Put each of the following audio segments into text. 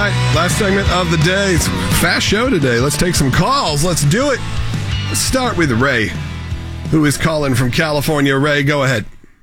right, last segment of the day. It's a fast show today. Let's take some calls. Let's do it. Let's start with Ray, who is calling from California. Ray, go ahead.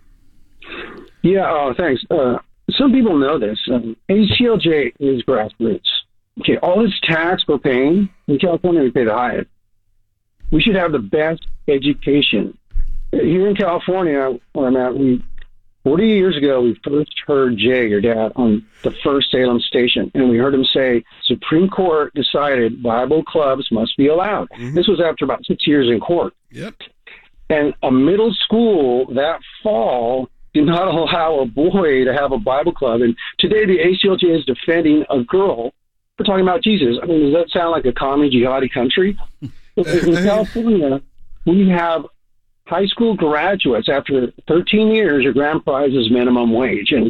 Yeah, thanks. Some people know this. ACLJ is grassroots. Okay, all this tax we're paying, in California we pay the highest. We should have the best education. Here in California, where I'm at, 40 years ago, we first heard Jay, your dad, on the first Salem station, and we heard him say, Supreme Court decided Bible clubs must be allowed. Mm-hmm. This was after about 6 years in court. Yep. And a middle school that fall did not allow a boy to have a Bible club. And today the ACLJ is defending a girl for talking about Jesus. I mean, does that sound like a commie jihadi country? In California, we have high school graduates, after 13 years, your grand prize is minimum wage. And,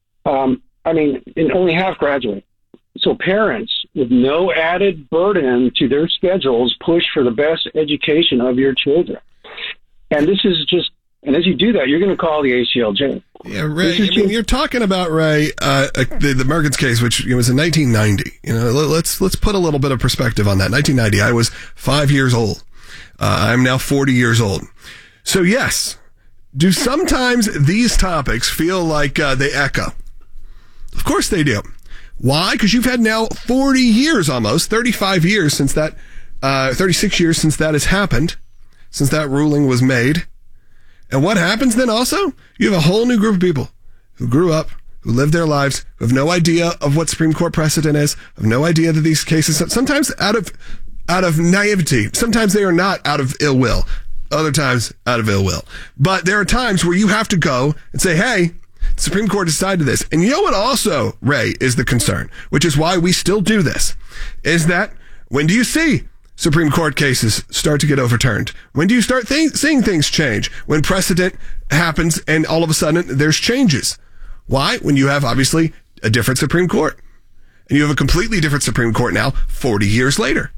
and only half graduate. So parents, with no added burden to their schedules, push for the best education of your children. And this is just, and as you do that, you're going to call the ACLJ. Yeah, Ray, you're talking about, Ray, the Merkins case, which was in 1990. Let's put a little bit of perspective on that. 1990, I was 5 years old. I'm now 40 years old. So yes, do sometimes these topics feel like they echo? Of course they do. Why? Because you've had now 40 years almost, 35 years since that, 36 years since that has happened, since that ruling was made. And what happens then also? You have a whole new group of people who grew up, who lived their lives, who have no idea of what Supreme Court precedent is, have no idea that these cases, sometimes out of naivety, sometimes they are not out of ill will. Other times out of ill will. But there are times where you have to go and say, hey, the Supreme Court decided this. And you know what also, Ray, is the concern, which is why we still do this, is that when do you see Supreme Court cases start to get overturned? When do you start seeing things change? When precedent happens and all of a sudden there's changes. Why? When you have obviously a different Supreme Court. And you have a completely different Supreme Court now 40 years later.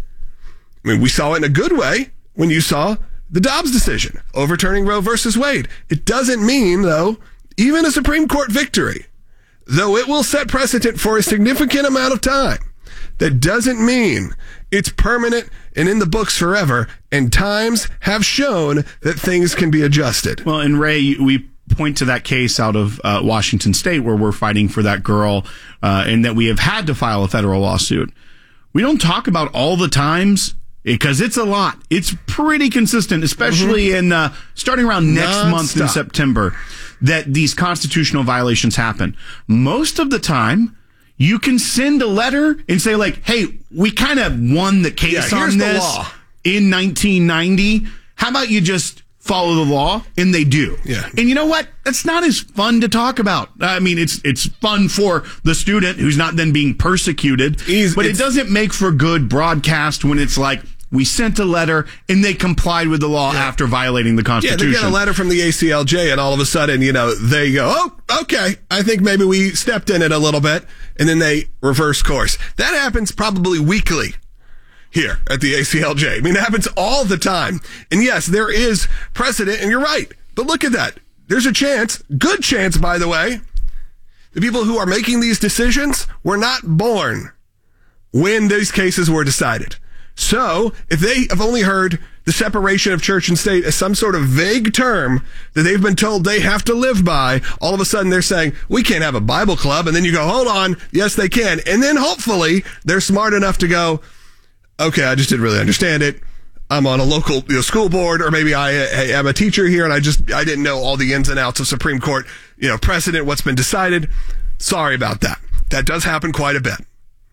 I mean, we saw it in a good way when you saw the Dobbs decision, overturning Roe versus Wade. It doesn't mean, though, even a Supreme Court victory, though it will set precedent for a significant amount of time, that doesn't mean it's permanent and in the books forever, and times have shown that things can be adjusted. Well, and Ray, we point to that case out of Washington State where we're fighting for that girl and that we have had to file a federal lawsuit. We don't talk about all the times because it's a lot. It's pretty consistent, especially in starting around next month in September, that these constitutional violations happen. Most of the time, you can send a letter and say, like, hey, we kind of won the case on this in 1990. How about you just follow the law? And they do. Yeah. And you know what? That's not as fun to talk about. I mean, it's fun for the student who's not then being persecuted, but it doesn't make for good broadcast when it's like, we sent a letter and they complied with the law after violating the Constitution. Yeah, they get a letter from the ACLJ and all of a sudden, they go, oh, okay, I think maybe we stepped in it a little bit, and then they reverse course. That happens probably weekly here at the ACLJ. I mean, it happens all the time. And yes, there is precedent, and you're right. But look at that. There's a chance, good chance, by the way, the people who are making these decisions were not born when these cases were decided. So, if they have only heard the separation of church and state as some sort of vague term that they've been told they have to live by, all of a sudden they're saying, we can't have a Bible club. And then you go, hold on, yes, they can. And then hopefully they're smart enough to go, okay, I just didn't really understand it. I'm on a local school board, or maybe I am a teacher here and I didn't know all the ins and outs of Supreme Court, precedent, what's been decided. Sorry about that. That does happen quite a bit.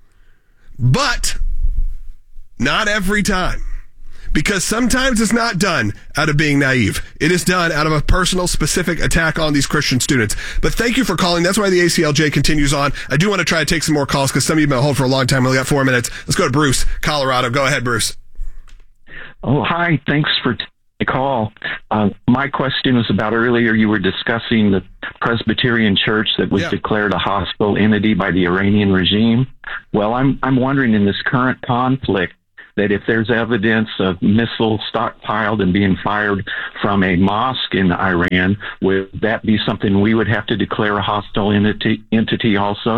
But not every time. Because sometimes it's not done out of being naive. It is done out of a personal, specific attack on these Christian students. But thank you for calling. That's why the ACLJ continues on. I do want to try to take some more calls because some of you have been on hold for a long time. We only got 4 minutes. Let's go to Bruce, Colorado. Go ahead, Bruce. Oh, hi. Thanks for the call. My question was about earlier you were discussing the Presbyterian Church that was declared a hostile entity by the Iranian regime. Well, I'm wondering in this current conflict, that if there's evidence of missiles stockpiled and being fired from a mosque in Iran, would that be something we would have to declare a hostile entity also?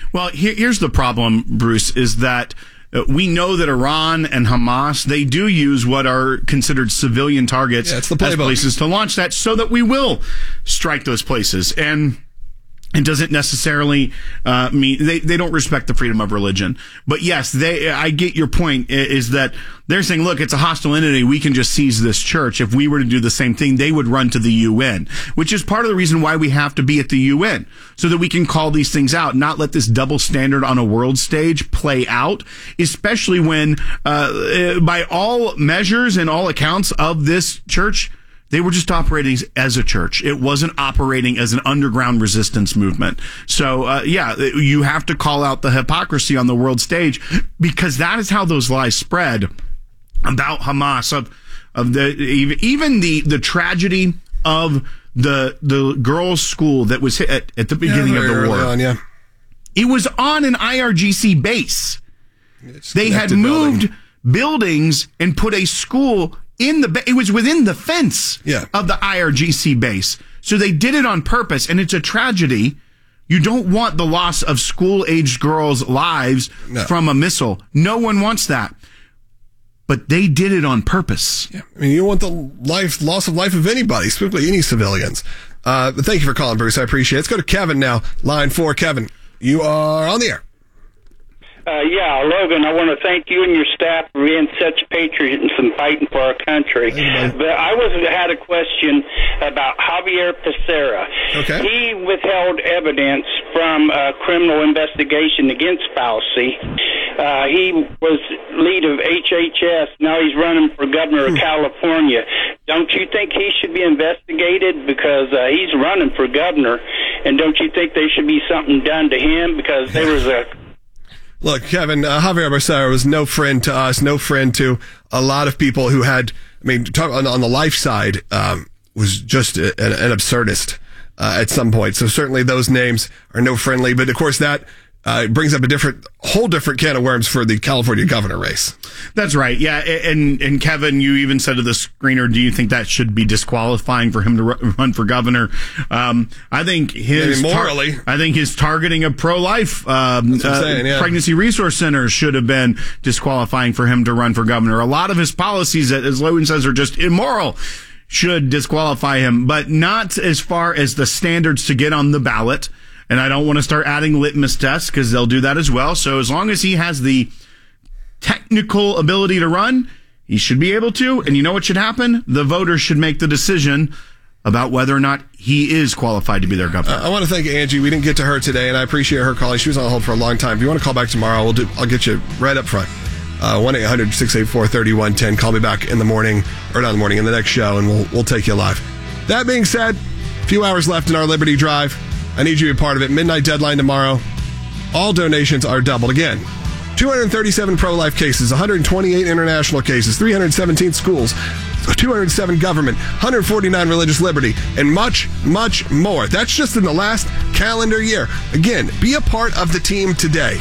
Well, here's the problem, Bruce, is that we know that Iran and Hamas, they do use what are considered civilian targets as places to launch that, so that we will strike those places. And it doesn't necessarily mean they don't respect the freedom of religion. But yes, I get your point, is that they're saying, look, it's a hostile entity. We can just seize this church. If we were to do the same thing, they would run to the UN, which is part of the reason why we have to be at the UN, so that we can call these things out, not let this double standard on a world stage play out, especially when, by all measures and all accounts of this church, they were just operating as a church. It wasn't operating as an underground resistance movement. So, you have to call out the hypocrisy on the world stage, because that is how those lies spread about Hamas, of the tragedy of the girls' school that was hit at the beginning of the war. It was on an IRGC base. They had moved buildings and put a school it was within the fence of the IRGC base. So they did it on purpose, and it's a tragedy. You don't want the loss of school-aged girls' lives from a missile. No one wants that. But they did it on purpose. Yeah. I mean, you don't want the loss of life of anybody, specifically any civilians. But thank you for calling, Bruce. I appreciate it. Let's go to Kevin now. Line 4, Kevin. You are on the air. Logan, I want to thank you and your staff for being such patriots and fighting for our country. But I had a question about Javier Becerra. Okay. He withheld evidence from a criminal investigation against Fauci. He was lead of HHS. Now he's running for governor of California. Don't you think he should be investigated, because he's running for governor? And don't you think there should be something done to him, because there was a... Look, Kevin, Javier Becerra was no friend to us, no friend to a lot of people who had, on the life side, was just an absurdist at some point. So certainly those names are no friendly. But of course that brings up a whole different can of worms for the California governor race. That's right. Yeah. And Kevin, you even said to the screener, do you think that should be disqualifying for him to run for governor? I think his targeting of pro-life, pregnancy resource centers should have been disqualifying for him to run for governor. A lot of his policies that, as Logan says, are just immoral, should disqualify him, but not as far as the standards to get on the ballot. And I don't want to start adding litmus tests, because they'll do that as well. So as long as he has the technical ability to run, he should be able to. And you know what should happen? The voters should make the decision about whether or not he is qualified to be their governor. I want to thank Angie. We didn't get to her today, and I appreciate her calling. She was on hold for a long time. If you want to call back tomorrow, I'll get you right up front. 1-800-684-3110. Call me back in the morning, or not in the morning, in the next show, and we'll take you live. That being said, a few hours left in our Liberty Drive. I need you to be part of it. Midnight deadline tomorrow. All donations are doubled. Again, 237 pro-life cases, 128 international cases, 317 schools, 207 government, 149 religious liberty, and much, much more. That's just in the last calendar year. Again, be a part of the team today.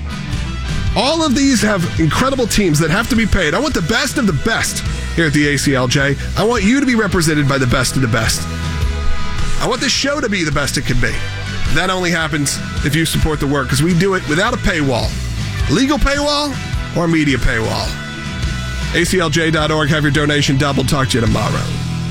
All of these have incredible teams that have to be paid. I want the best of the best here at the ACLJ. I want you to be represented by the best of the best. I want this show to be the best it can be. That only happens if you support the work, because we do it without a paywall. Legal paywall or media paywall. ACLJ.org. Have your donation doubled. Talk to you tomorrow.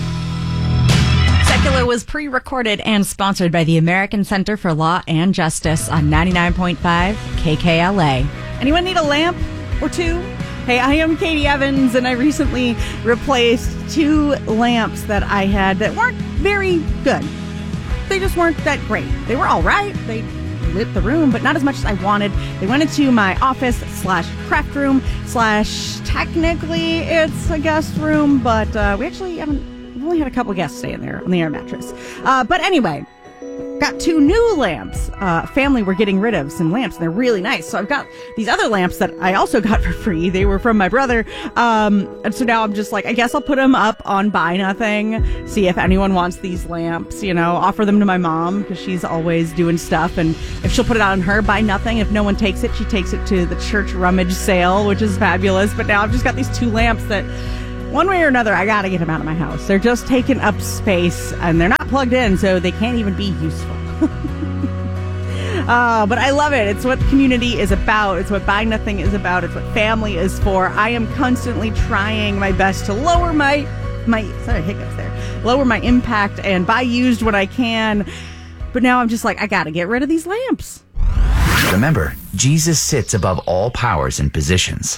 Secular was pre-recorded and sponsored by the American Center for Law and Justice on 99.5 KKLA. Anyone need a lamp or two? Hey, I am Katie Evans, and I recently replaced 2 lamps that I had that weren't very good. They just weren't that great. They were all right. They lit the room, but not as much as I wanted. They went into my office / craft room / technically it's a guest room, but we've only had a couple guests stay in there on the air mattress. But anyway, got 2 new lamps. Family were getting rid of some lamps, and they're really nice. So I've got these other lamps that I also got for free. They were from my brother. And so now I'm just like, I guess I'll put them up on Buy Nothing, see if anyone wants these lamps, offer them to my mom, because she's always doing stuff. And if she'll put it on her Buy Nothing, if no one takes it, she takes it to the church rummage sale, which is fabulous. But now I've just got these 2 lamps that, one way or another, I gotta get them out of my house. They're just taking up space, and they're not plugged in, so they can't even be useful. But I love it. It's what community is about. It's what Buying Nothing is about. It's what family is for. I am constantly trying my best to lower my lower my impact and buy used when I can. But now I'm just like, I got to get rid of these lamps. Remember, Jesus sits above all powers and positions.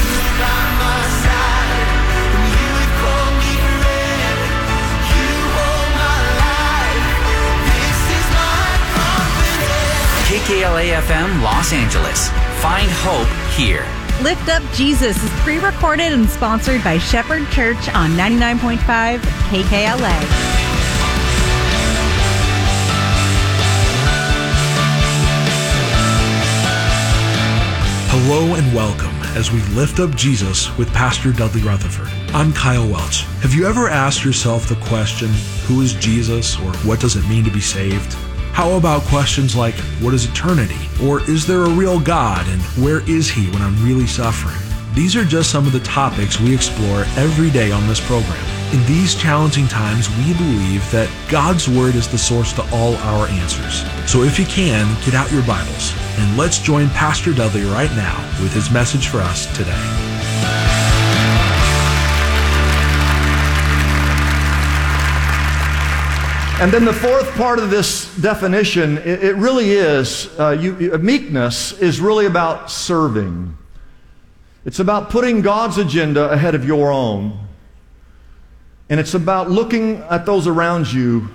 KKLA-FM Los Angeles. Find hope here. Lift Up Jesus is pre-recorded and sponsored by Shepherd Church on 99.5 KKLA. Hello and welcome as we lift up Jesus with Pastor Dudley Rutherford. I'm Kyle Welch. Have you ever asked yourself the question, who is Jesus, or what does it mean to be saved? How about questions like, what is eternity? Or is there a real God, and where is he when I'm really suffering? These are just some of the topics we explore every day on this program. In these challenging times, we believe that God's Word is the source to all our answers. So if you can, get out your Bibles, and let's join Pastor Dudley right now with his message for us today. And then the fourth part of this definition, it really is, meekness is really about serving. It's about putting God's agenda ahead of your own. And it's about looking at those around you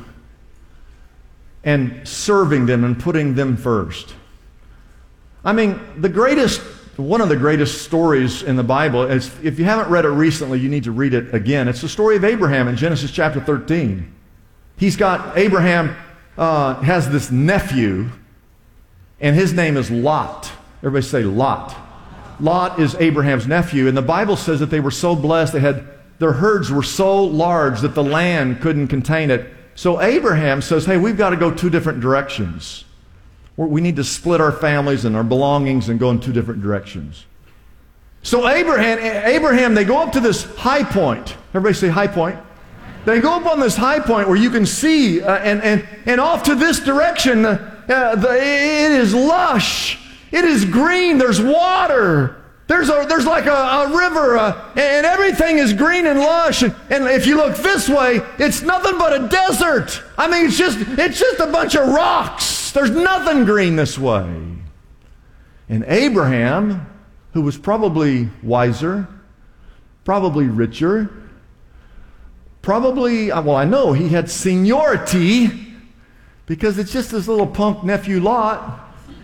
and serving them and putting them first. I mean, one of the greatest stories in the Bible is, if you haven't read it recently, you need to read it again. It's the story of Abraham in Genesis chapter 13. Abraham has this nephew, and his name is Lot. Everybody say Lot. Lot is Abraham's nephew, and the Bible says that they were so blessed, their herds were so large that the land couldn't contain it. So Abraham says, hey, we've got to go two different directions. We need to split our families and our belongings and go in two different directions. So Abraham, they go up to this high point. Everybody say high point. They go up on this high point where you can see, and off to this direction, it is lush. It is green. There's water. There's like a river, and everything is green and lush. And if you look this way, it's nothing but a desert. I mean, it's just a bunch of rocks. There's nothing green this way. And Abraham, who was probably wiser, probably richer, I know he had seniority, because it's just this little punk nephew Lot.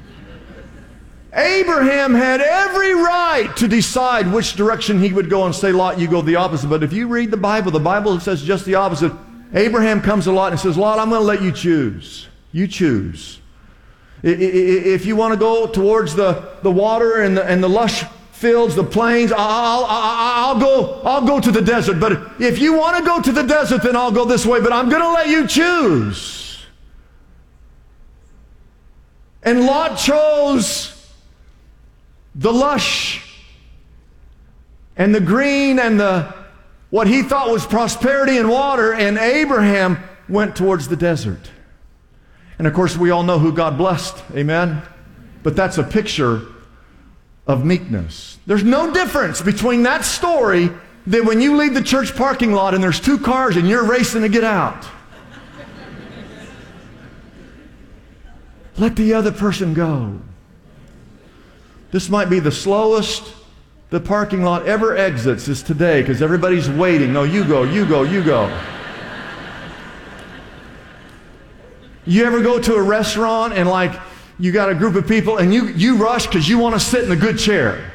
Abraham had every right to decide which direction he would go and say, Lot, you go the opposite. But if you read the Bible says just the opposite. Abraham comes to Lot and says, Lot, I'm going to let you choose. You choose. If you want to go towards the water and the lush fields, the plains, I'll go to the desert. But if you want to go to the desert, then I'll go this way. But I'm going to let you choose. And Lot chose the lush and the green and what he thought was prosperity and water, and Abraham went towards the desert. And of course, we all know who God blessed. Amen? But that's a picture of meekness. There's no difference between that story than when you leave the church parking lot and there's two cars and you're racing to get out. Let the other person go. This might be the slowest the parking lot ever exits is today, because everybody's waiting. No, you go, you go, you go. You ever go to a restaurant and you got a group of people and you rush because you want to sit in a good chair?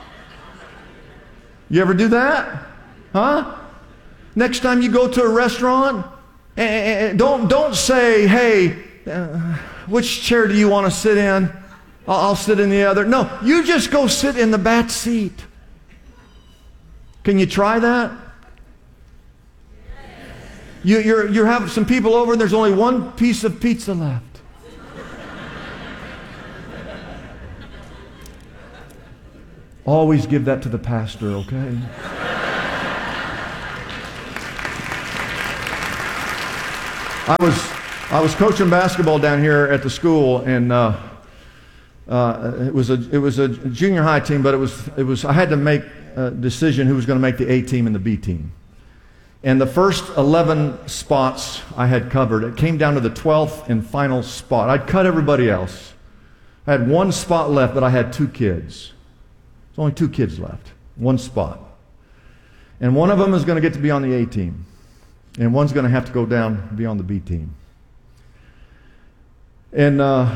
You ever do that? Huh? Next time you go to a restaurant, don't say, hey, which chair do you want to sit in? I'll sit in the other. No, you just go sit in the back seat. Can you try that? You have some people over and there's only one piece of pizza left. Always give that to the pastor, okay? I was coaching basketball down here at the school, and It was a junior high team, but it was I had to make a decision who was going to make the A team and the B team. And the first 11 spots I had covered. It came down to the 12th and final spot. I'd cut everybody else. I had one spot left, but I had 2 kids. There's only 2 kids left. One spot. And one of them is going to get to be on the A team. And one's going to have to go down and be on the B team. And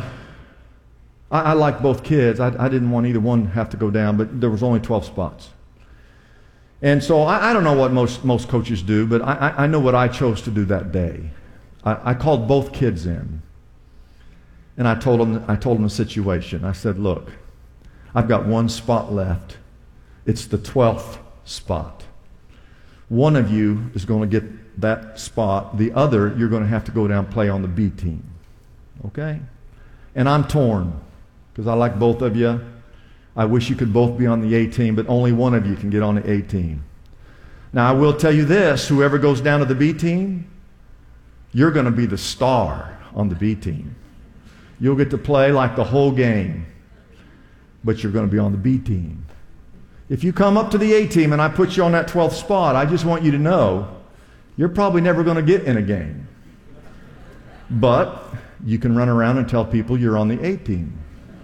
I like both kids. I didn't want either one to have to go down, but there was only 12 spots. And so I don't know what most coaches do, but I know what I chose to do that day. I called both kids in, and I told them the situation. I said, look, I've got one spot left. It's the 12th spot. One of you is going to get that spot. The other, you're going to have to go down and play on the B team. Okay? And I'm torn because I like both of you. I wish you could both be on the A team, but only one of you can get on the A team. Now, I will tell you this, whoever goes down to the B team, you're going to be the star on the B team. You'll get to play like the whole game, but you're going to be on the B team. If you come up to the A team and I put you on that 12th spot, I just want you to know you're probably never going to get in a game. But you can run around and tell people you're on the A team.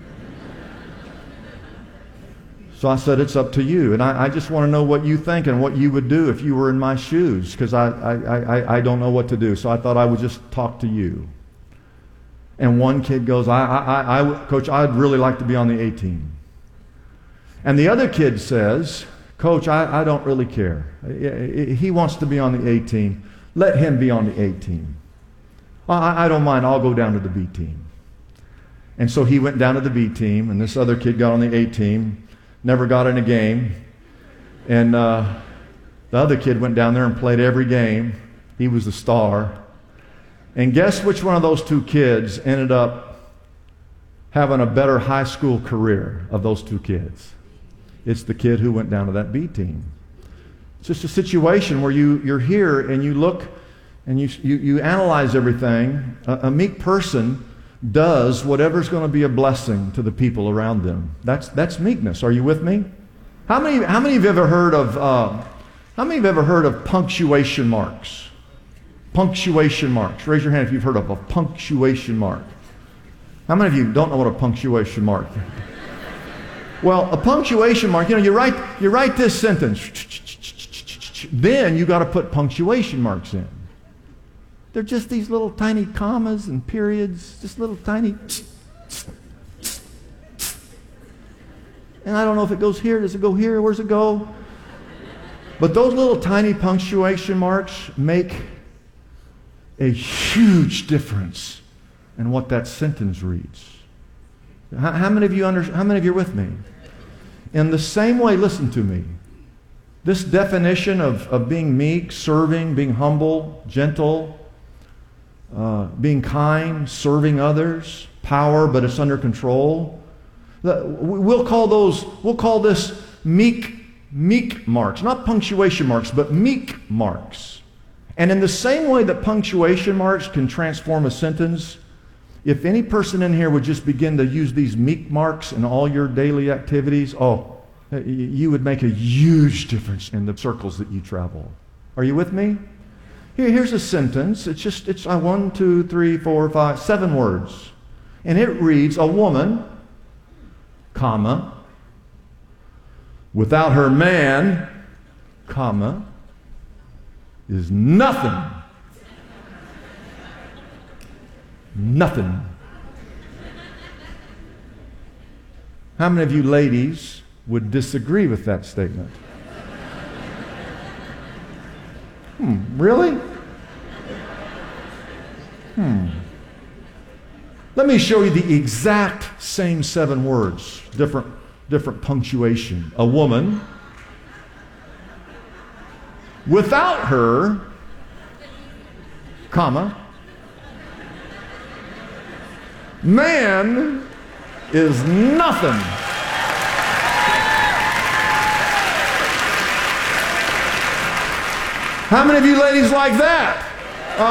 So I said, it's up to you. And I just want to know what you think and what you would do if you were in my shoes, because I don't know what to do. So I thought I would just talk to you. And one kid goes, Coach, I'd really like to be on the A team. And the other kid says, Coach, I don't really care. He wants to be on the A team. Let him be on the A team. I don't mind. I'll go down to the B team. And so he went down to the B team, and this other kid got on the A team. Never got in a game. And the other kid went down there and played every game. He was the star. And guess which one of those 2 kids ended up having a better high school career of those 2 kids? It's the kid who went down to that B team. It's just a situation where you're here and you look and you analyze everything. A meek person does whatever's going to be a blessing to the people around them. That's meekness. Are you with me? How many of you have ever heard of punctuation marks? Punctuation marks. Raise your hand if you've heard of a punctuation mark. How many of you don't know what a punctuation mark is? Well, a punctuation mark, you write this sentence. Then you got to put punctuation marks in. They're just these little tiny commas and periods, just little tiny. And I don't know if it goes here. Does it go here? Where's it go? But those little tiny punctuation marks make a huge difference in what that sentence reads. How many of you are with me? In the same way, listen to me. This definition of being meek, serving, being humble, gentle, being kind, serving others, power, but it's under control. We'll call this meek marks, not punctuation marks, but meek marks. And in the same way that punctuation marks can transform a sentence, if any person in here would just begin to use these meek marks in all your daily activities, you would make a huge difference in the circles that you travel. Are you with me? Here's a sentence. It's 1, 2, 3, 4, 5, 7 words. And it reads, a woman, comma, without her man, comma, is nothing. Nothing. How many of you ladies would disagree with that statement? Really? Let me show you the exact same 7 words, different punctuation. A woman, without her, comma, man is nothing. How many of you ladies like that?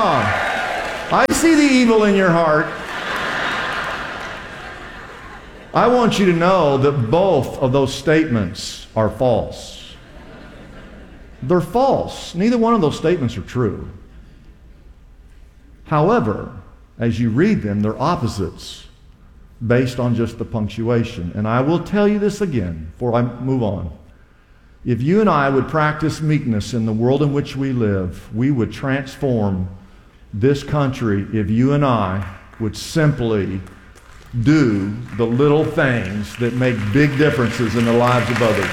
I see the evil in your heart. I want you to know that both of those statements are false. They're false. Neither one of those statements are true. However, as you read them, they're opposites based on just the punctuation. And I will tell you this again before I move on. If you and I would practice meekness in the world in which we live, we would transform this country if you and I would simply do the little things that make big differences in the lives of others.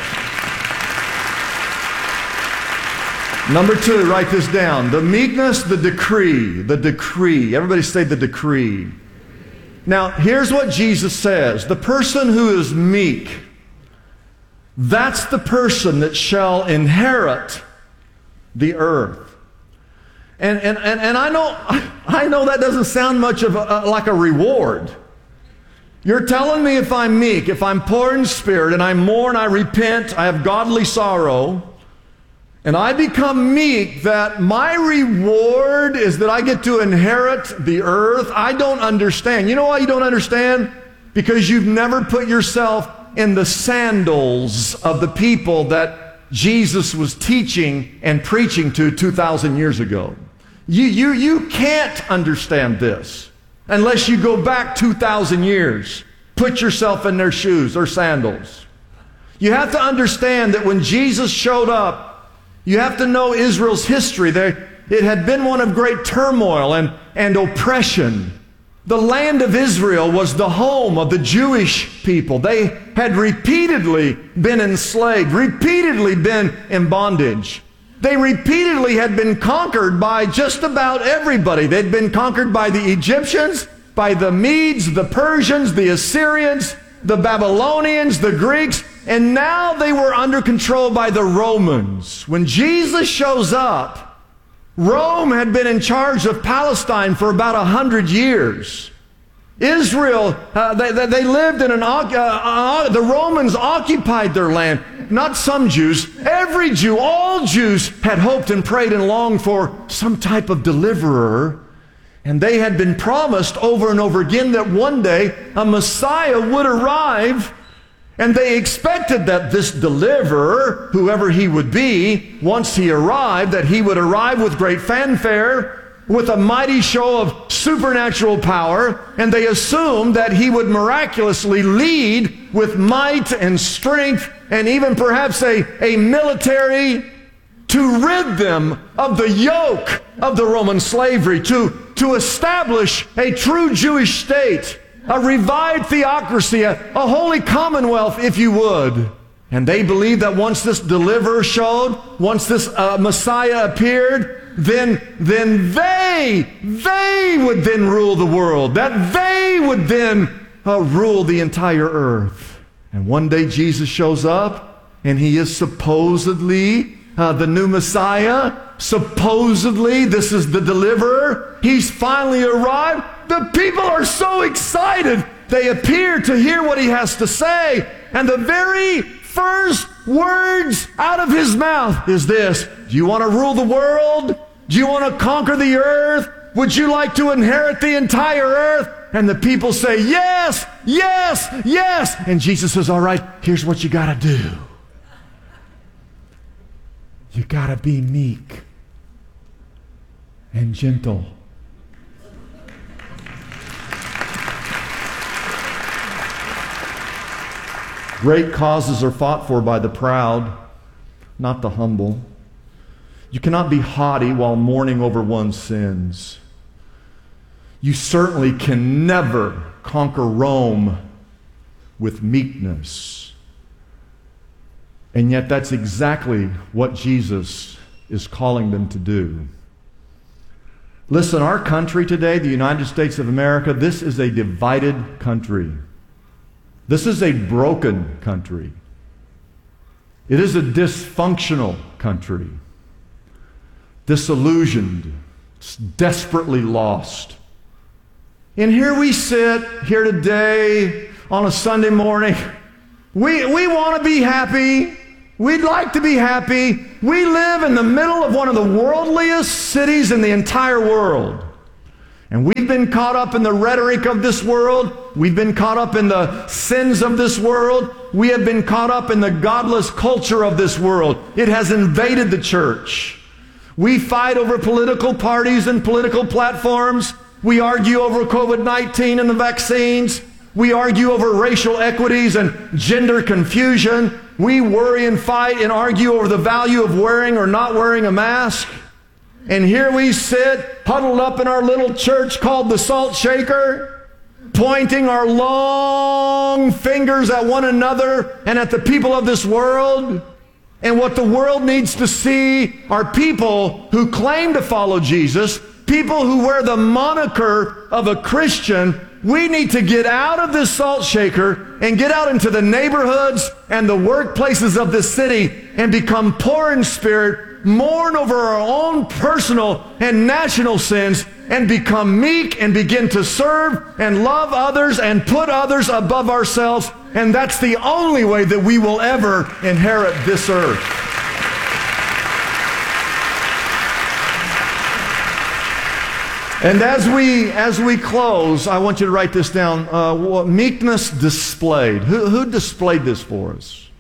Number 2, write this down. The meekness, the decree. The decree. Everybody say the decree. Now, here's what Jesus says. The person who is meek, that's the person that shall inherit the earth. And I know that doesn't sound much of like a reward. You're telling me if I'm meek, if I'm poor in spirit, and I mourn, I repent, I have godly sorrow, and I become meek, that my reward is that I get to inherit the earth? I don't understand. You know why you don't understand? Because you've never put yourself in the sandals of the people that Jesus was teaching and preaching to 2,000 years ago. You can't understand this unless you go back 2,000 years. Put yourself in their shoes or sandals. You have to understand that when Jesus showed up, you have to know Israel's history. It had been one of great turmoil and oppression. The land of Israel was the home of the Jewish people. They had repeatedly been enslaved, repeatedly been in bondage. They repeatedly had been conquered by just about everybody. They'd been conquered by the Egyptians, by the Medes, the Persians, the Assyrians, the Babylonians, the Greeks, and now they were under control by the Romans. When Jesus shows up, Rome had been in charge of Palestine for about 100 years. Israel, they lived in the Romans occupied their land. Not some Jews, every Jew, all Jews had hoped and prayed and longed for some type of deliverer. And they had been promised over and over again that one day a Messiah would arrive. And they expected that this deliverer, whoever he would be, once he arrived, that he would arrive with great fanfare, with a mighty show of supernatural power, and they assumed that he would miraculously lead with might and strength, and even perhaps a military to rid them of the yoke of the Roman slavery, to establish a true Jewish state, a revived theocracy, a holy commonwealth, if you would. And they believed that once this deliverer showed, once this Messiah appeared, then they would then rule the world, that they would then rule the entire earth. And one day Jesus shows up, and he is supposedly the new Messiah. Supposedly, this is the deliverer. He's finally arrived. The people are so excited. They appear to hear what he has to say. And the very first words out of his mouth is this: do you want to rule the world? Do you want to conquer the earth? Would you like to inherit the entire earth? And the people say, yes, yes, yes. And Jesus says, all right, here's what you got to do. You got to be meek and gentle. Great causes are fought for by the proud, not the humble. You cannot be haughty while mourning over one's sins. You certainly can never conquer Rome with meekness. And yet that's exactly what Jesus is calling them to do. Listen, our country today, the United States of America, this is a divided country. This is a broken country. It is a dysfunctional country. Disillusioned, desperately lost. And here we sit here today on a Sunday morning. We want to be happy. We'd like to be happy. We live in the middle of one of the worldliest cities in the entire world. And we've been caught up in the rhetoric of this world. We've been caught up in the sins of this world. We have been caught up in the godless culture of this world. It has invaded the church. We fight over political parties and political platforms. We argue over COVID-19 and the vaccines. We argue over racial equities and gender confusion. We worry and fight and argue over the value of wearing or not wearing a mask. And here we sit, huddled up in our little church called the Salt Shaker, pointing our long fingers at one another and at the people of this world. And what the world needs to see are people who claim to follow Jesus, people who wear the moniker of a Christian. We need to get out of this salt shaker and get out into the neighborhoods and the workplaces of this city and become poor in spirit, mourn over our own personal and national sins, and become meek and begin to serve and love others and put others above ourselves. And that's the only way that we will ever inherit this earth. And as we close, I want you to write this down. Meekness displayed. Who displayed this for us?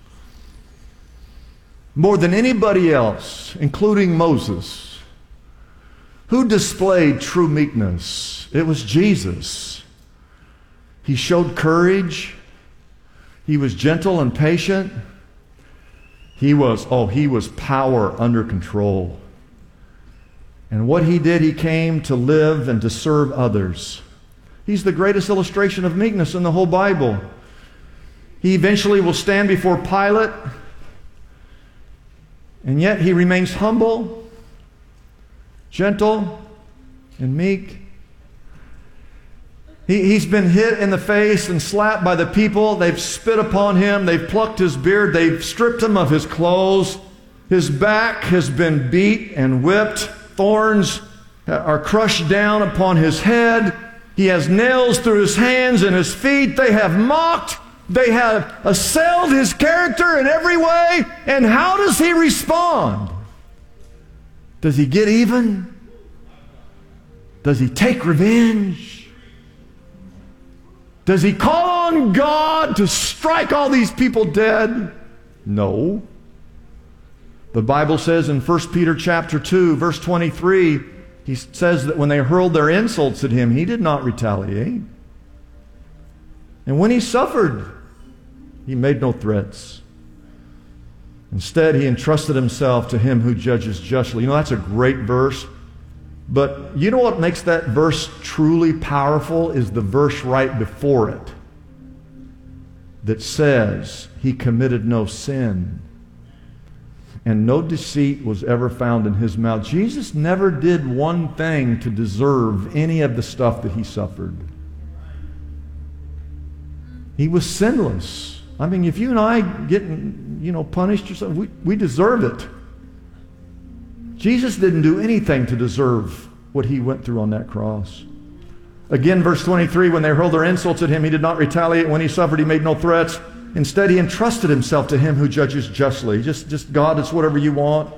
More than anybody else, including Moses. Who displayed true meekness? It was Jesus. He showed courage. He was gentle and patient. He was power under control. And what he did, he came to live and to serve others. He's the greatest illustration of meekness in the whole Bible. He eventually will stand before Pilate, and yet he remains humble, gentle, and meek. He's been hit in the face and slapped by the people. They've spit upon him. They've plucked his beard. They've stripped him of his clothes. His back has been beat and whipped. Thorns are crushed down upon his head. He has nails through his hands and his feet. They have mocked. They have assailed his character in every way. And how does he respond? Does he get even? Does he take revenge? Does he call on God to strike all these people dead? No. The Bible says in 1 Peter chapter 2, verse 23, he says that when they hurled their insults at him, he did not retaliate. And when he suffered, he made no threats. Instead, he entrusted himself to him who judges justly. You know, that's a great verse. But you know what makes that verse truly powerful is the verse right before it that says he committed no sin. And no deceit was ever found in his mouth. Jesus never did one thing to deserve any of the stuff that he suffered. He was sinless. I mean, if you and I get, punished or something, we deserve it. Jesus didn't do anything to deserve what he went through on that cross. Again, verse 23, when they hurled their insults at him, he did not retaliate. When he suffered, he made no threats. Instead, he entrusted himself to him who judges justly. Just God, it's whatever you want.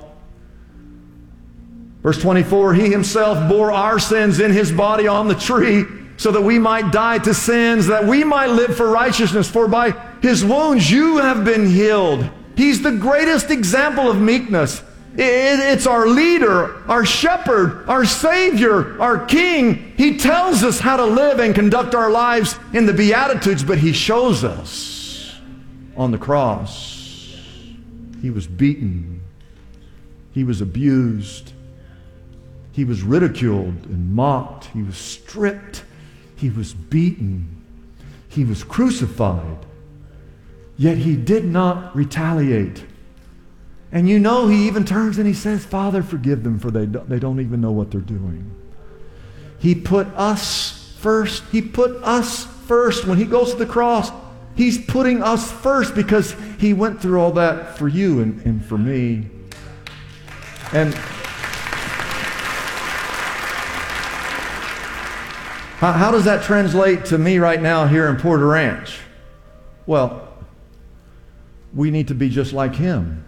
Verse 24, he himself bore our sins in his body on the tree so that we might die to sins, that we might live for righteousness. For by his wounds you have been healed. He's the greatest example of meekness. It's our leader, our shepherd, our Savior, our King. He tells us how to live and conduct our lives in the Beatitudes, but he shows us on the cross. He was beaten. He was abused. He was ridiculed and mocked. He was stripped. He was beaten. He was crucified. Yet he did not retaliate. And he even turns and he says, Father, forgive them, for they don't even know what they're doing. He put us first. He put us first. When he goes to the cross, he's putting us first because he went through all that for you and for me. And how does that translate to me right now here in Porter Ranch? Well, we need to be just like him.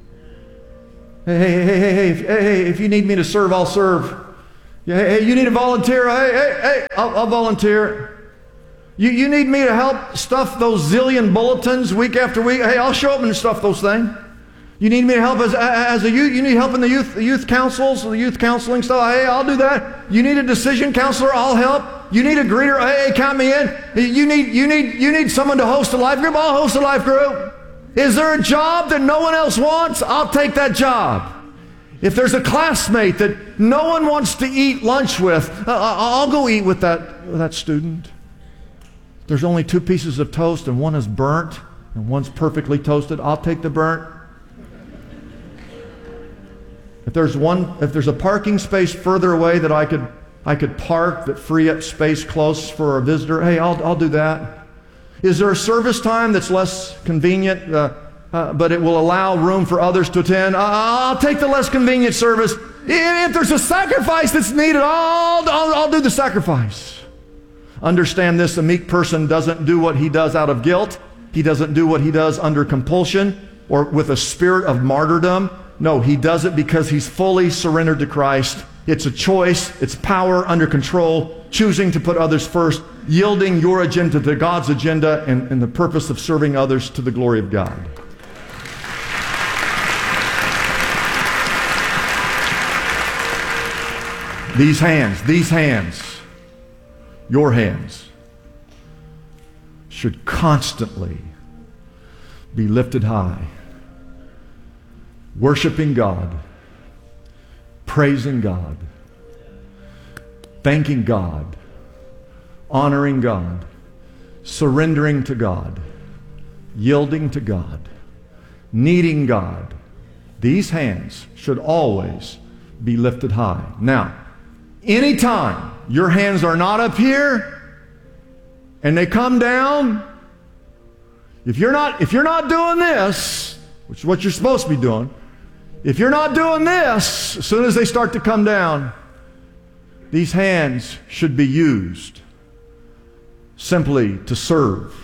Hey, if you need me to serve, I'll serve. Hey, you need to volunteer. Hey, I'll volunteer. You need me to help stuff those zillion bulletins week after week? Hey, I'll show up and stuff those things. You need me to help as a youth? You need help in the youth councils, the youth counseling stuff? Hey, I'll do that. You need a decision counselor? I'll help. You need a greeter? Hey, count me in. You need someone to host a life group? I'll host a life group. Is there a job that no one else wants? I'll take that job. If there's a classmate that no one wants to eat lunch with, I'll go eat with that student. If there's only 2 pieces of toast and one is burnt and one's perfectly toasted, I'll take the burnt. If there's a parking space further away that I could park that free up space close for a visitor, hey, I'll do that. Is there a service time that's less convenient, but it will allow room for others to attend? I'll take the less convenient service. If there's a sacrifice that's needed, I'll do the sacrifice. Understand this: a meek person doesn't do what he does out of guilt. He doesn't do what he does under compulsion or with a spirit of martyrdom. No, he does it because he's fully surrendered to Christ. It's a choice. It's power under control, choosing to put others first, yielding your agenda to God's agenda and the purpose of serving others to the glory of God. These hands, your hands, should constantly be lifted high, worshiping God, praising God, thanking God, honoring God, surrendering to God, yielding to God, needing God. These hands should always be lifted high. Now, anytime your hands are not up here and they come down, if you're not doing this, which is what you're supposed to be doing, if you're not doing this, as soon as they start to come down, these hands should be used simply to serve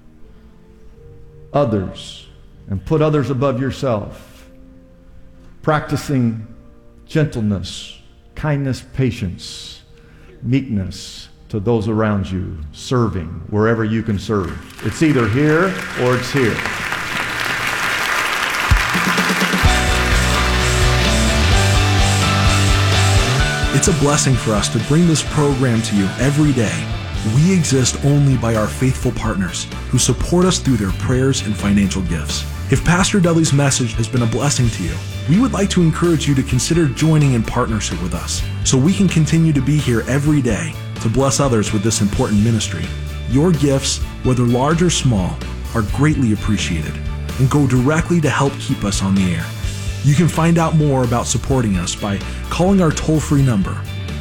others and put others above yourself, practicing gentleness, kindness, patience, meekness to those around you, serving wherever you can serve. It's either here or it's here. It's a blessing for us to bring this program to you every day. We exist only by our faithful partners who support us through their prayers and financial gifts. If Pastor Dudley's message has been a blessing to you, we would like to encourage you to consider joining in partnership with us so we can continue to be here every day to bless others with this important ministry. Your gifts, whether large or small, are greatly appreciated and go directly to help keep us on the air. You can find out more about supporting us by calling our toll-free number,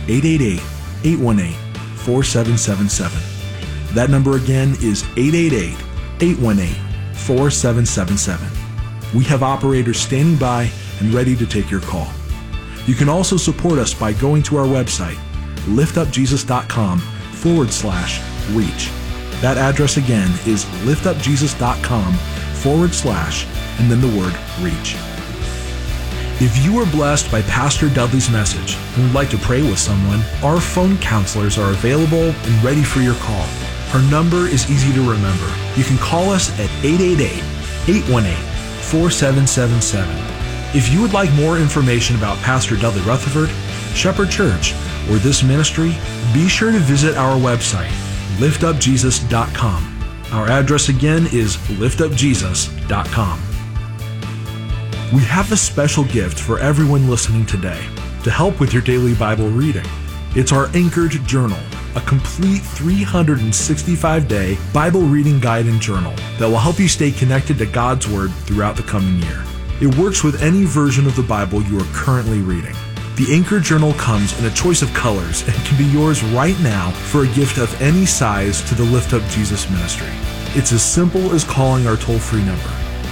888-818-4777. That number again is 888-818-4777. We have operators standing by and ready to take your call. You can also support us by going to our website, liftupjesus.com/reach. That address again is liftupjesus.com/ and then the word reach. If you were blessed by Pastor Dudley's message and would like to pray with someone, our phone counselors are available and ready for your call. Our number is easy to remember. You can call us at 888-818-4777. If you would like more information about Pastor Dudley Rutherford, Shepherd Church, or this ministry, be sure to visit our website, liftupjesus.com. Our address again is liftupjesus.com. We have a special gift for everyone listening today to help with your daily Bible reading. It's our Anchored Journal, a complete 365-day Bible reading guide and journal that will help you stay connected to God's Word throughout the coming year. It works with any version of the Bible you are currently reading. The Anchored Journal comes in a choice of colors and can be yours right now for a gift of any size to the Lift Up Jesus ministry. It's as simple as calling our toll-free number,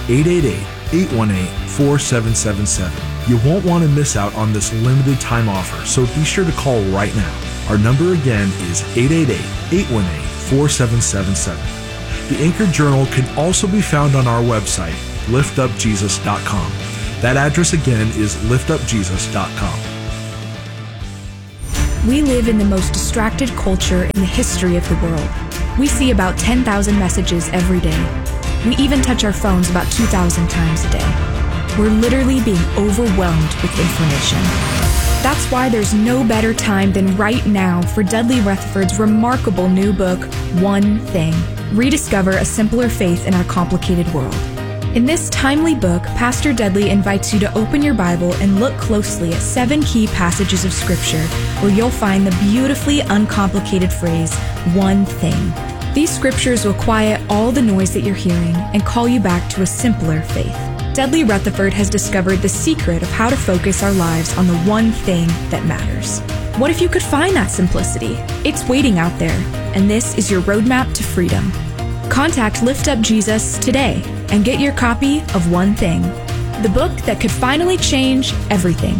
888-818-4777. You won't want to miss out on this limited time offer, so be sure to call right now. Our number again is 888-818-4777. The Anchored Journal can also be found on our website, liftupjesus.com. That address again is liftupjesus.com. We live in the most distracted culture in the history of the world. We see about 10,000 messages every day. We even touch our phones about 2,000 times a day. We're literally being overwhelmed with information. That's why there's no better time than right now for Dudley Rutherford's remarkable new book, One Thing. Rediscover a simpler faith in our complicated world. In this timely book, Pastor Dudley invites you to open your Bible and look closely at 7 key passages of Scripture where you'll find the beautifully uncomplicated phrase, one thing. These scriptures will quiet all the noise that you're hearing and call you back to a simpler faith. Dudley Rutherford has discovered the secret of how to focus our lives on the one thing that matters. What if you could find that simplicity? It's waiting out there, and this is your roadmap to freedom. Contact Lift Up Jesus today and get your copy of One Thing, the book that could finally change everything.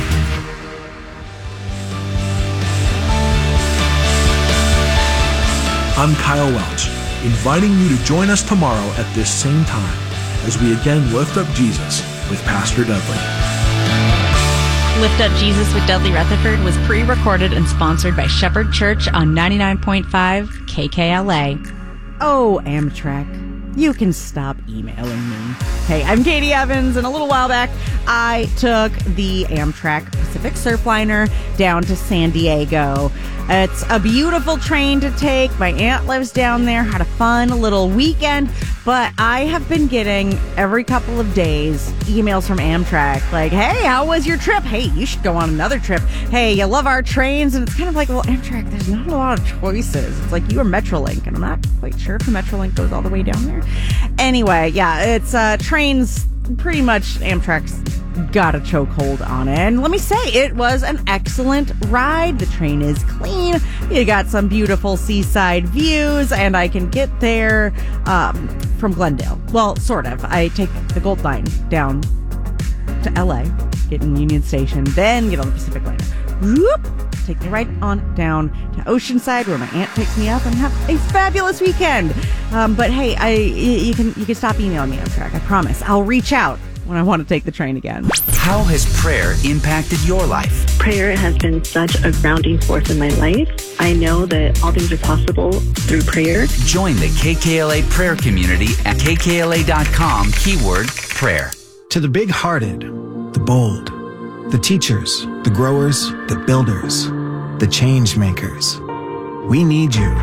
I'm Kyle Welch, inviting you to join us tomorrow at this same time as we again lift up Jesus with Pastor Dudley. Lift Up Jesus with Dudley Rutherford was pre-recorded and sponsored by Shepherd Church on 99.5 KKLA. Oh, Amtrak, you can stop emailing me. Hey, I'm Katie Evans, and a little while back, I took the Amtrak Pacific Surfliner down to San Diego. It's a beautiful train to take. My aunt lives down there, had a fun little weekend, but I have been getting every couple of days emails from Amtrak like, hey, how was your trip? Hey, you should go on another trip. Hey, you love our trains? And it's kind of like, well, Amtrak, there's not a lot of choices. It's like you or Metrolink, and I'm not quite sure if the Metrolink goes all the way down there. Anyway, yeah, it's trains, pretty much Amtrak's got a chokehold on it. And let me say, it was an excellent ride. The train is clean. You got some beautiful seaside views, and I can get there from Glendale. Well, sort of. I take the Gold Line down to LA, get in Union Station, then get on the Pacific Line. Whoop! Take me right on down to Oceanside, where my aunt takes me up, and have a fabulous weekend. But hey, you can stop emailing me, Amtrak. I promise. I'll reach out when I want to take the train again. How has prayer impacted your life? Prayer has been such a grounding force in my life. I know that all things are possible through prayer. Join the KKLA prayer community at kkla.com, keyword prayer. To the big-hearted, the bold, the teachers, the growers, the builders, the change makers, we need you.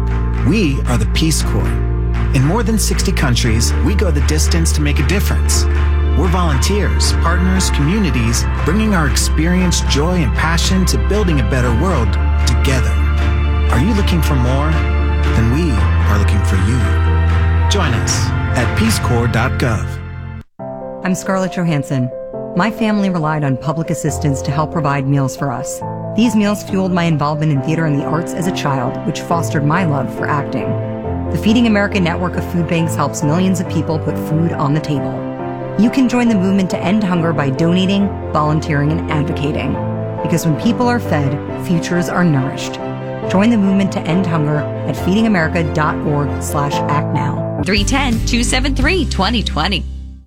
We are the Peace Corps. In more than 60 countries, we go the distance to make a difference. We're volunteers, partners, communities, bringing our experience, joy, and passion to building a better world together. Are you looking for more? Then we are looking for you. Join us at peacecorps.gov. I'm Scarlett Johansson. My family relied on public assistance to help provide meals for us. These meals fueled my involvement in theater and the arts as a child, which fostered my love for acting. The Feeding America network of food banks helps millions of people put food on the table. You can join the movement to end hunger by donating, volunteering, and advocating. Because when people are fed, futures are nourished. Join the movement to end hunger at feedingamerica.org/actnow. 310-273-2020.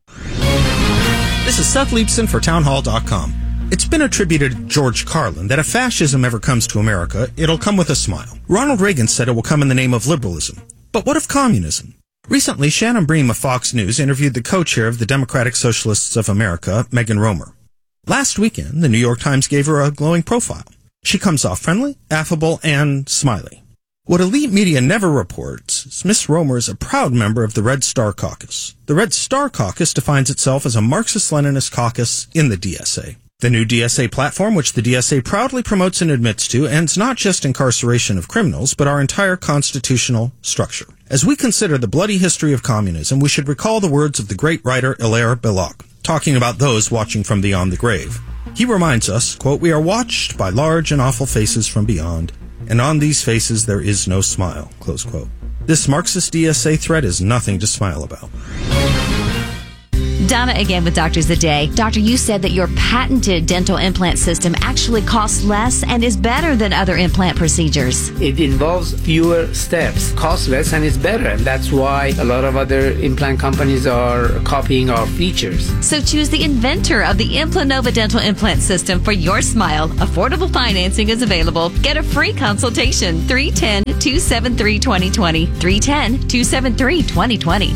This is Seth Leibson for townhall.com. It's been attributed to George Carlin that if fascism ever comes to America, it'll come with a smile. Ronald Reagan said it will come in the name of liberalism. But what of communism? Recently, Shannon Bream of Fox News interviewed the co-chair of the Democratic Socialists of America, Megan Romer. Last weekend, the New York Times gave her a glowing profile. She comes off friendly, affable, and smiley. What elite media never reports is Miss Romer is a proud member of the Red Star Caucus. The Red Star Caucus defines itself as a Marxist-Leninist caucus in the DSA. The new DSA platform, which the DSA proudly promotes and admits to, ends not just incarceration of criminals, but our entire constitutional structure. As we consider the bloody history of communism, we should recall the words of the great writer Hilaire Belloc, talking about those watching from beyond the grave. He reminds us, quote, "We are watched by large and awful faces from beyond, and on these faces there is no smile," close quote. This Marxist DSA threat is nothing to smile about. Donna again with Doctors a Day. Doctor, you said that your patented dental implant system actually costs less and is better than other implant procedures. It involves fewer steps, costs less, and is better. And that's why a lot of other implant companies are copying our features. So choose the inventor of the Implanova dental implant system for your smile. Affordable financing is available. Get a free consultation. 310-273-2020. 310-273-2020.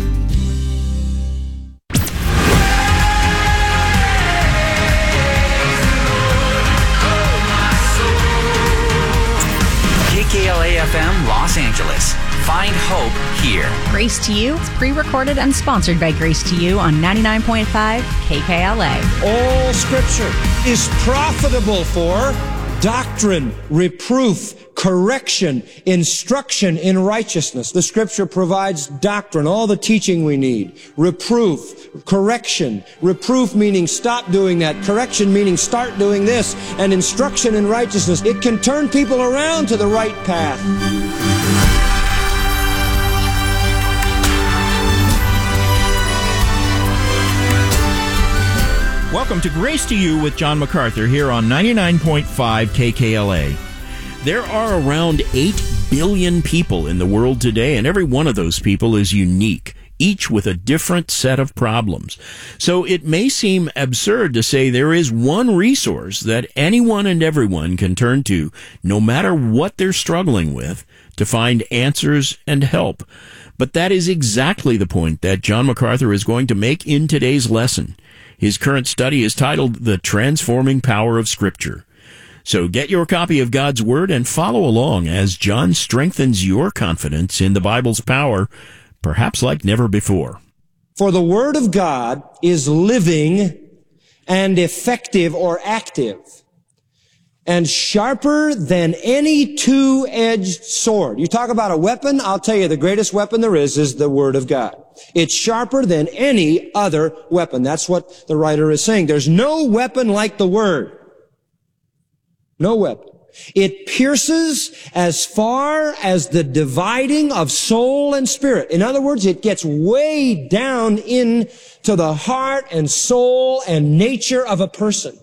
KKLA FM Los Angeles. Find hope here. Grace to You is pre-recorded and sponsored by Grace to You on 99.5 KKLA. All Scripture is profitable for doctrine, reproof, correction, instruction in righteousness. The Scripture provides doctrine, all the teaching we need. Reproof, correction. Reproof meaning stop doing that. Correction meaning start doing this. And instruction in righteousness. It can turn people around to the right path. Welcome to Grace to You with John MacArthur here on 99.5 KKLA. There are around 8 billion people in the world today, and every one of those people is unique, each with a different set of problems. So it may seem absurd to say there is one resource that anyone and everyone can turn to, no matter what they're struggling with, to find answers and help. But that is exactly the point that John MacArthur is going to make in today's lesson. His current study is titled The Transforming Power of Scripture. So get your copy of God's Word and follow along as John strengthens your confidence in the Bible's power, perhaps like never before. For the Word of God is living and effective or active and sharper than any two-edged sword. You talk about a weapon, I'll tell you the greatest weapon there is the Word of God. It's sharper than any other weapon. That's what the writer is saying. There's no weapon like the Word. No weapon. It pierces as far as the dividing of soul and spirit. In other words, it gets way down into the heart and soul and nature of a person.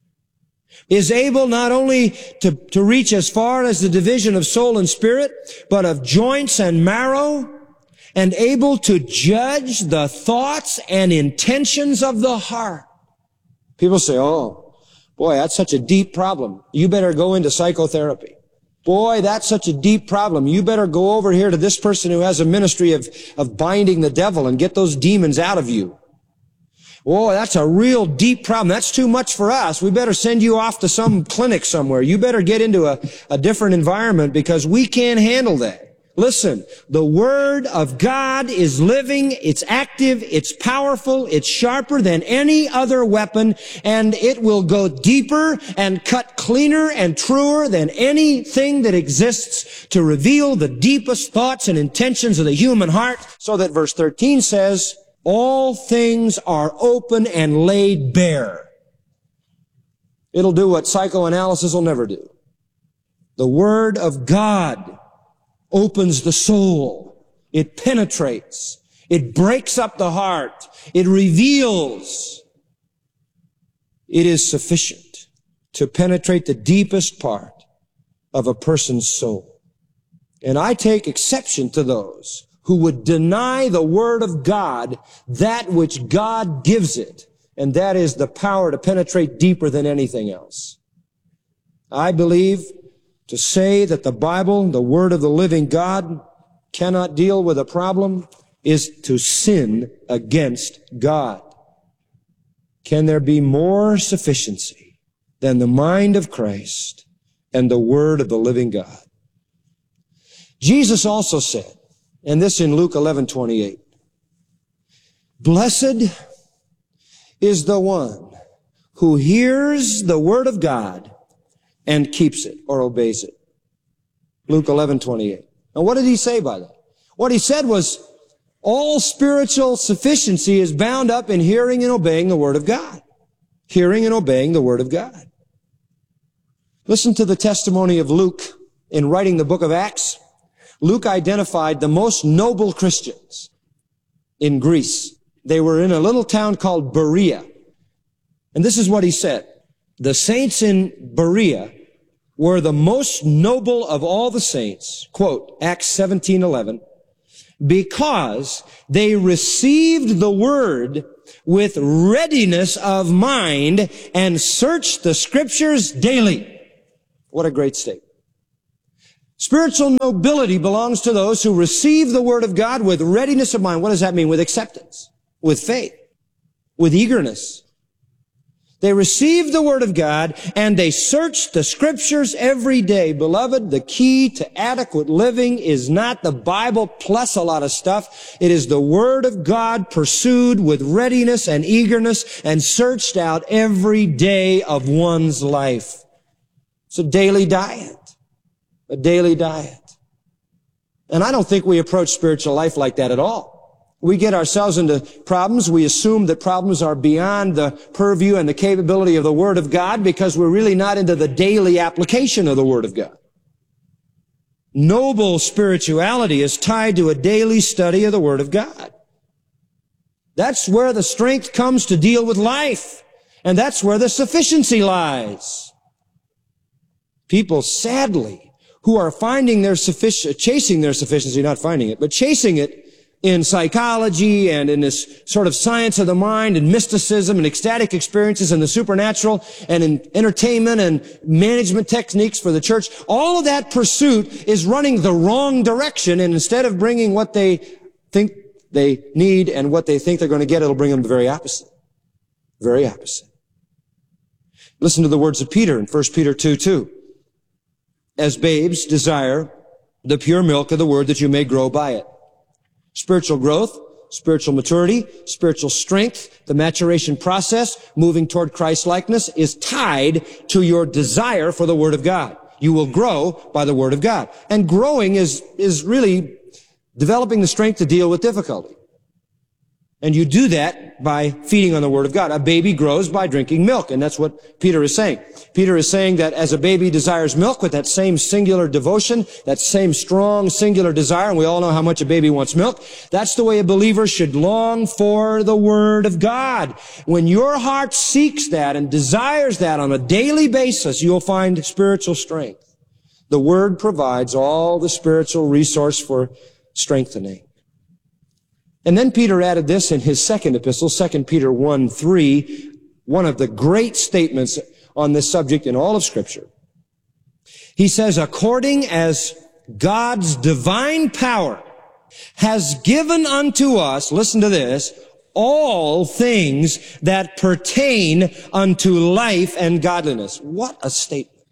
Is able not only to reach as far as the division of soul and spirit, but of joints and marrow, and able to judge the thoughts and intentions of the heart. People say, oh, boy, that's such a deep problem. You better go into psychotherapy. Boy, that's such a deep problem. You better go over here to this person who has a ministry of binding the devil and get those demons out of you. Whoa, that's a real deep problem. That's too much for us. We better send you off to some clinic somewhere. You better get into a different environment because we can't handle that. Listen, the Word of God is living, it's active, it's powerful, it's sharper than any other weapon, and it will go deeper and cut cleaner and truer than anything that exists to reveal the deepest thoughts and intentions of the human heart, so that verse 13 says, all things are open and laid bare. It'll do what psychoanalysis will never do. The Word of God opens the soul. It penetrates. It breaks up the heart. It reveals. It is sufficient to penetrate the deepest part of a person's soul. And I take exception to those who would deny the Word of God that which God gives it, and that is the power to penetrate deeper than anything else. I believe to say that the Bible, the Word of the living God, cannot deal with a problem is to sin against God. Can there be more sufficiency than the mind of Christ and the Word of the living God? Jesus also said, and this in Luke 11:28, blessed is the one who hears the Word of God and keeps it or obeys it. Luke 11:28. Now what did he say by that? What he said was, all spiritual sufficiency is bound up in hearing and obeying the Word of God. Hearing and obeying the Word of God. Listen to the testimony of Luke in writing the book of Acts. Luke identified the most noble Christians in Greece. They were in a little town called Berea. And this is what he said. The saints in Berea were the most noble of all the saints, quote, Acts 17:11, because they received the word with readiness of mind and searched the scriptures daily. What a great statement. Spiritual nobility belongs to those who receive the word of God with readiness of mind. What does that mean? With acceptance, with faith, with eagerness. They receive the word of God and they search the scriptures every day. Beloved, the key to adequate living is not the Bible plus a lot of stuff. It is the word of God pursued with readiness and eagerness and searched out every day of one's life. It's a daily diet. A daily diet. And I don't think we approach spiritual life like that at all. We get ourselves into problems. We assume that problems are beyond the purview and the capability of the Word of God because we're really not into the daily application of the Word of God. Noble spirituality is tied to a daily study of the Word of God. That's where the strength comes to deal with life. And that's where the sufficiency lies. People, sadly, who are finding their chasing their sufficiency, not finding it, but chasing it in psychology and in this sort of science of the mind and mysticism and ecstatic experiences and the supernatural and in entertainment and management techniques for the church. All of that pursuit is running the wrong direction, and instead of bringing what they think they need and what they think they're going to get, it'll bring them the very opposite. Very opposite. Listen to the words of Peter in 1 Peter 2:2. As babes, desire the pure milk of the word that you may grow by it. Spiritual growth, spiritual maturity, spiritual strength, the maturation process, moving toward Christ-likeness is tied to your desire for the Word of God. You will grow by the Word of God. And growing is really developing the strength to deal with difficulty. And you do that by feeding on the Word of God. A baby grows by drinking milk, and that's what Peter is saying. Peter is saying that as a baby desires milk with that same singular devotion, that same strong singular desire, and we all know how much a baby wants milk, that's the way a believer should long for the Word of God. When your heart seeks that and desires that on a daily basis, you'll find spiritual strength. The Word provides all the spiritual resource for strengthening. And then Peter added this in his second epistle, 2 Peter 1:3, one of the great statements on this subject in all of Scripture. He says, according as God's divine power has given unto us, listen to this, all things that pertain unto life and godliness. What a statement.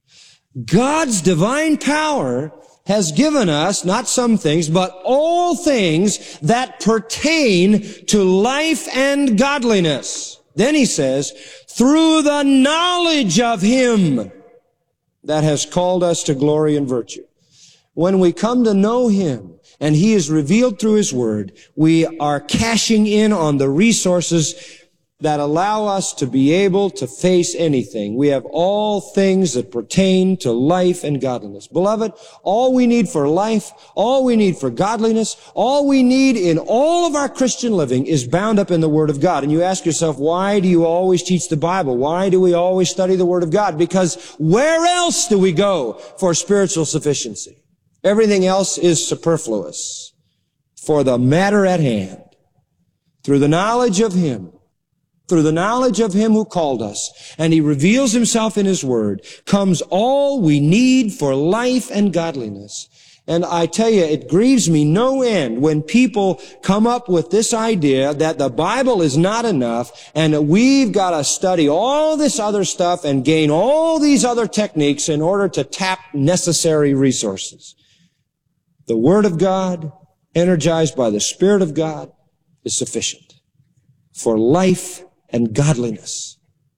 God's divine power has given us, not some things, but all things that pertain to life and godliness. Then he says, through the knowledge of Him that has called us to glory and virtue. When we come to know Him and He is revealed through His Word, we are cashing in on the resources that allow us to be able to face anything. We have all things that pertain to life and godliness. Beloved, all we need for life, all we need for godliness, all we need in all of our Christian living is bound up in the Word of God. And you ask yourself, why do you always teach the Bible? Why do we always study the Word of God? Because where else do we go for spiritual sufficiency? Everything else is superfluous. For the matter at hand, through the knowledge of Him, through the knowledge of Him who called us, and He reveals Himself in His Word, comes all we need for life and godliness. And I tell you, it grieves me no end when people come up with this idea that the Bible is not enough and that we've got to study all this other stuff and gain all these other techniques in order to tap necessary resources. The Word of God, energized by the Spirit of God, is sufficient for life and godliness.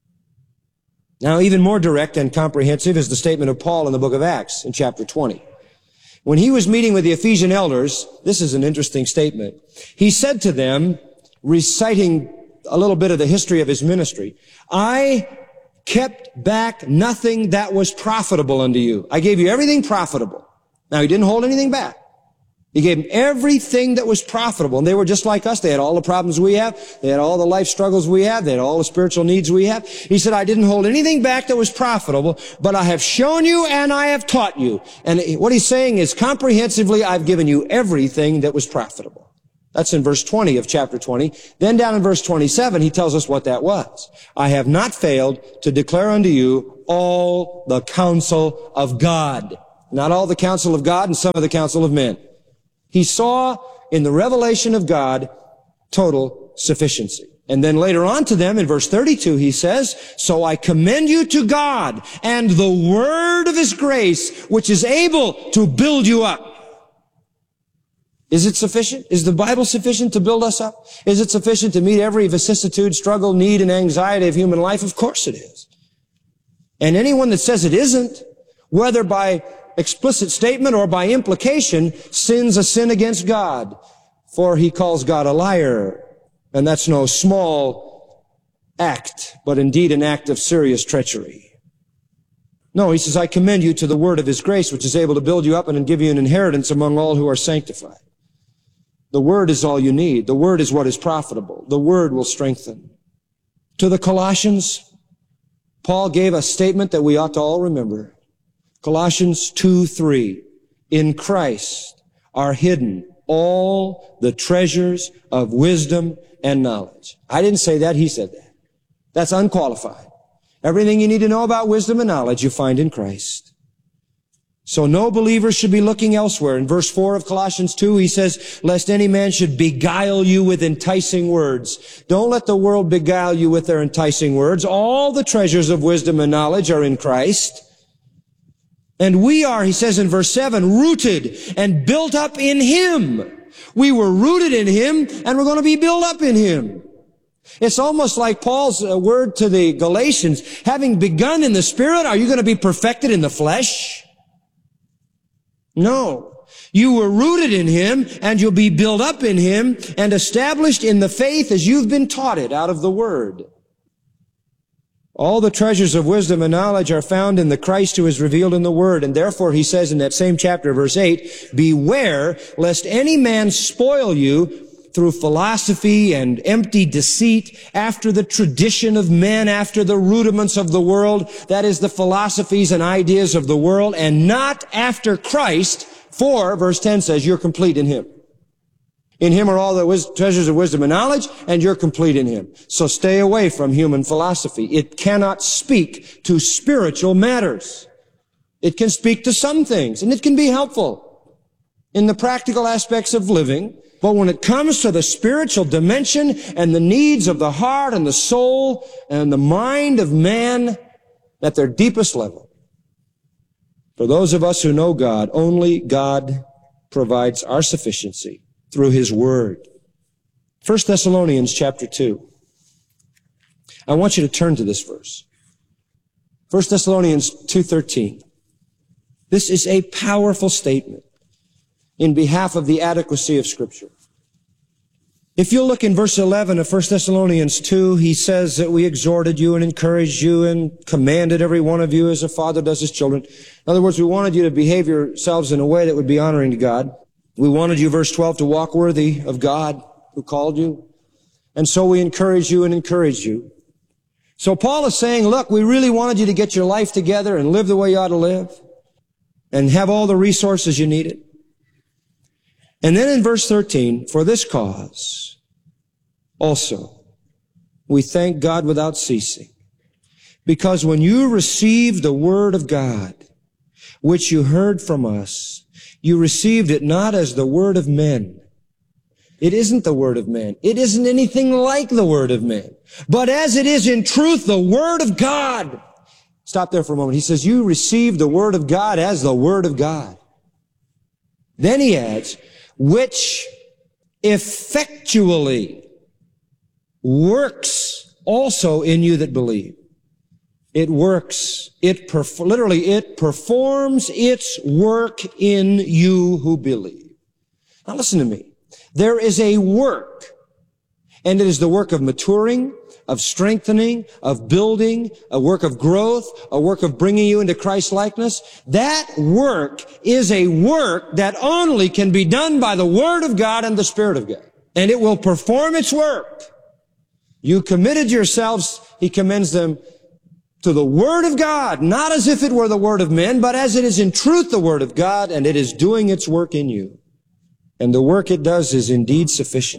Now, even more direct and comprehensive is the statement of Paul in the book of Acts in chapter 20. When he was meeting with the Ephesian elders, this is an interesting statement. He said to them, reciting a little bit of the history of his ministry, I kept back nothing that was profitable unto you. I gave you everything profitable. Now, he didn't hold anything back. He gave them everything that was profitable. And they were just like us. They had all the problems we have. They had all the life struggles we have. They had all the spiritual needs we have. He said, I didn't hold anything back that was profitable, but I have shown you and I have taught you. And what he's saying is comprehensively, I've given you everything that was profitable. That's in verse 20 of chapter 20. Then down in verse 27, he tells us what that was. I have not failed to declare unto you all the counsel of God. Not all the counsel of God and some of the counsel of men. He saw in the revelation of God total sufficiency. And then later on to them in verse 32 he says, so I commend you to God and the word of his grace, which is able to build you up. Is it sufficient? Is the Bible sufficient to build us up? Is it sufficient to meet every vicissitude, struggle, need, and anxiety of human life? Of course it is. And anyone that says it isn't, whether by explicit statement or by implication, sins a sin against God. For he calls God a liar. And that's no small act, but indeed an act of serious treachery. No, he says, I commend you to the word of his grace, which is able to build you up and give you an inheritance among all who are sanctified. The word is all you need. The word is what is profitable. The word will strengthen. To the Colossians, Paul gave a statement that we ought to all remember. Colossians 2:3, in Christ are hidden all the treasures of wisdom and knowledge. I didn't say that, he said that. That's unqualified. Everything you need to know about wisdom and knowledge you find in Christ. So no believer should be looking elsewhere. In verse 4 of Colossians 2, he says, lest any man should beguile you with enticing words. Don't let the world beguile you with their enticing words. All the treasures of wisdom and knowledge are in Christ. And we are, he says in verse 7, rooted and built up in him. We were rooted in him and we're going to be built up in him. It's almost like Paul's word to the Galatians, having begun in the Spirit, are you going to be perfected in the flesh? No. You were rooted in him and you'll be built up in him and established in the faith as you've been taught it out of the word. All the treasures of wisdom and knowledge are found in the Christ who is revealed in the Word. And therefore, he says in that same chapter, verse 8, beware lest any man spoil you through philosophy and empty deceit, after the tradition of men, after the rudiments of the world, that is the philosophies and ideas of the world, and not after Christ, for, verse 10 says, you're complete in him. In him are all the treasures of wisdom and knowledge, and you're complete in him. So stay away from human philosophy. It cannot speak to spiritual matters. It can speak to some things, and it can be helpful in the practical aspects of living. But when it comes to the spiritual dimension and the needs of the heart and the soul and the mind of man at their deepest level, for those of us who know God, only God provides our sufficiency through his word. 1 Thessalonians chapter 2. I want you to turn to this verse. 1 Thessalonians 2:13. This is a powerful statement in behalf of the adequacy of Scripture. If you look in verse 11 of 1 Thessalonians 2, he says that we exhorted you and encouraged you and commanded every one of you as a father does his children. In other words, we wanted you to behave yourselves in a way that would be honoring to God. We wanted you, verse 12, to walk worthy of God who called you. And so we encourage you and encourage you. So Paul is saying, look, we really wanted you to get your life together and live the way you ought to live and have all the resources you needed. And then in verse 13, for this cause also we thank God without ceasing, because when you received the word of God, which you heard from us, you received it not as the word of men. It isn't the word of man. It isn't anything like the word of man. But as it is in truth, the word of God. Stop there for a moment. He says, you received the word of God as the word of God. Then he adds, which effectually works also in you that believe. It works. It performs its work in you who believe. Now listen to me. There is a work And it is the work of maturing, of strengthening, of building, a work of growth, a work of bringing you into Christ likeness. That work is a work that only can be done by the Word of God and the Spirit of God. And it will perform its work. You committed yourselves, he commends them, to the Word of God, not as if it were the word of men, but as it is in truth the Word of God, and it is doing its work in you. And the work it does is indeed sufficient.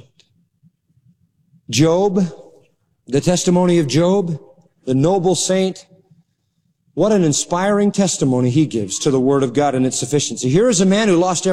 Job, the testimony of Job, the noble saint, what an inspiring testimony he gives to the Word of God and its sufficiency. Here is a man who lost everything.